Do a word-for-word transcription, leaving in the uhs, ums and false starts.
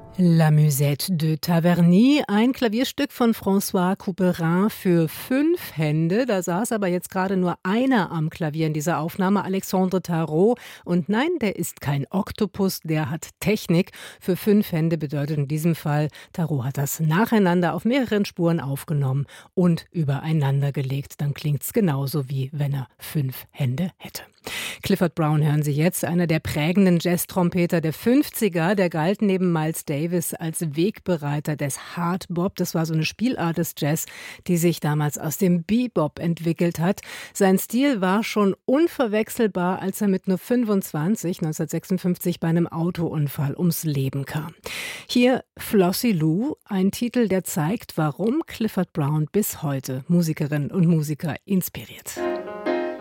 La Musette de Taverny, ein Klavierstück von François Couperin für fünf Hände. Da saß aber jetzt gerade nur einer am Klavier in dieser Aufnahme, Alexandre Tarot. Und nein, der ist kein Oktopus, der hat Technik. Für fünf Hände bedeutet in diesem Fall, Tarot hat das nacheinander auf mehreren Spuren aufgenommen und übereinander gelegt. Dann klingt's genauso, wie wenn er fünf Hände hätte. Clifford Brown hören Sie jetzt, einer der prägenden Jazz-Trompeter der fünfziger. Der galt neben Miles Davis als Wegbereiter des Hard Bop. Das war so eine Spielart des Jazz, die sich damals aus dem Bebop entwickelt hat. Sein Stil war schon unverwechselbar, als er mit nur fünfundzwanzig neunzehnhundertsechsundfünfzig bei einem Autounfall ums Leben kam. Hier Flossie Lou, ein Titel, der zeigt, warum Clifford Brown bis heute Musikerinnen und Musiker inspiriert.